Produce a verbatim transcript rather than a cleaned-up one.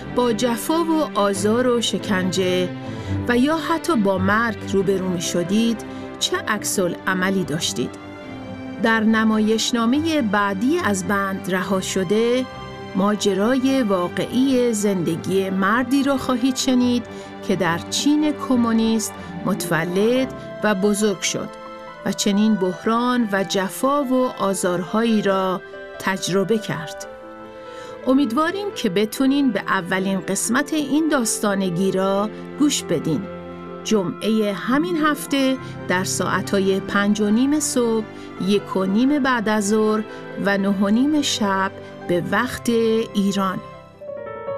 با جفا و آزار و شکنجه و یا حتی با مرگ روبرو می شدید، چه عکس‌العملی داشتید؟ در نمایشنامه بعدی از بند رها شده، ماجرای واقعی زندگی مردی را خواهید شنید که در چین کمونیست متولد و بزرگ شد و چنین بحران و جفا و آزارهایی را تجربه کرد. امیدواریم که بتونین به اولین قسمت این داستانگی را گوش بدین. جمعه همین هفته در ساعتهای پنج و نیم صبح، یک و نیم بعد از ظهر و نه و نیم شب به وقت ایران.